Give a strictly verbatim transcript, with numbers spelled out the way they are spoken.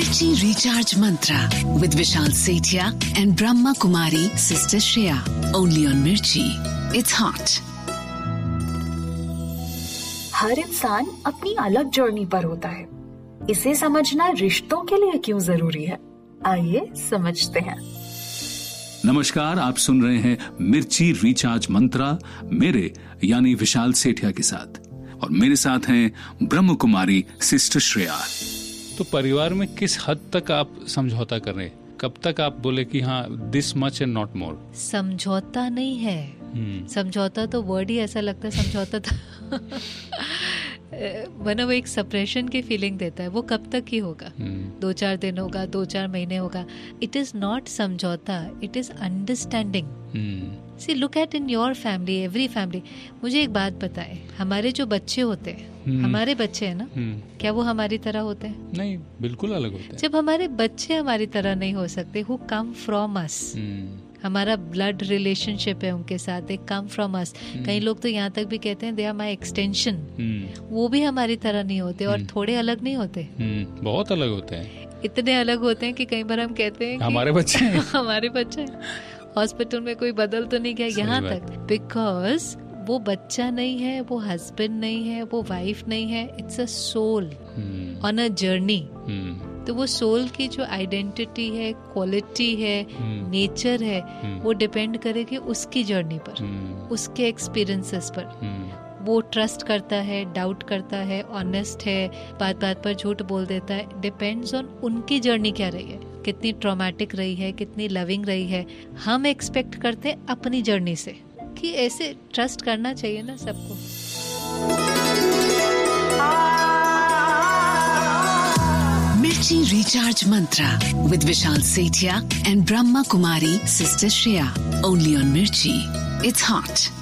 Mirchi Recharge Mantra with Vishal Sethia and Brahma Kumari Sister Shreya. Only on Mirchi. It's hot. हर इंसान अपनी अलग journey पर होता है. इसे समझना रिश्तों के लिए क्यों जरूरी है, आइए समझते हैं. नमस्कार, आप सुन रहे हैं मिर्ची रिचार्ज मंत्रा मेरे यानी विशाल सेठिया के साथ, और मेरे साथ हैं ब्रह्म कुमारी सिस्टर श्रेया. तो परिवार में किस हद तक आप समझौता कर रहे हैं? कब तक आप बोले कि हाँ this much and not more? समझौता नहीं है. hmm. समझौता तो वर्ड ही ऐसा लगता है. समझौता तो मतलब एक सप्रेशन की फीलिंग देता है. वो कब तक ही होगा? hmm. दो चार दिन होगा, दो चार महीने होगा. इट इज नॉट समझौता, it is understanding. See look at in your family, every family. मुझे एक बात बताए, हमारे जो बच्चे होते हैं, hmm. हमारे बच्चे हैं ना, hmm. क्या वो हमारी तरह होते हैं? नहीं, बिल्कुल अलग होते हैं. जब हमारे बच्चे हमारी तरह नहीं हो सकते, हु कम फ्रॉम अस, हमारा ब्लड रिलेशनशिप है उनके साथ, दे कम फ्रॉम अस. कई लोग तो यहाँ तक भी कहते हैं दे आर माई एक्सटेंशन. वो भी हमारी तरह नहीं होते, और hmm. थोड़े अलग नहीं होते. hmm. बहुत अलग होते हैं. इतने अलग होते हैं कि कई बार हम कहते हैं हमारे बच्चे हमारे बच्चे हॉस्पिटल में कोई बदल तो नहीं गया. यहाँ तक बिकॉज वो बच्चा नहीं है, वो हस्बैंड नहीं है, वो वाइफ नहीं है. It's a soul on a journey. तो वो सोल की जो आइडेंटिटी है, क्वालिटी है, नेचर है, वो डिपेंड करेगी उसकी जर्नी पर, उसके एक्सपीरियंसेस पर. वो ट्रस्ट करता है, डाउट करता है, ऑनेस्ट है, बात बात पर झूठ बोल देता है. डिपेंड्स ऑन उनकी जर्नी क्या रही है, कितनी ट्रॉमेटिक रही है, कितनी लविंग रही है. हम एक्सपेक्ट करते हैं अपनी जर्नी से कि ऐसे ट्रस्ट करना चाहिए ना सबको. Mirchi Recharge Mantra with Vishal Sethia and Brahma Kumari Sister Shreya. Only on Mirchi. It's hot.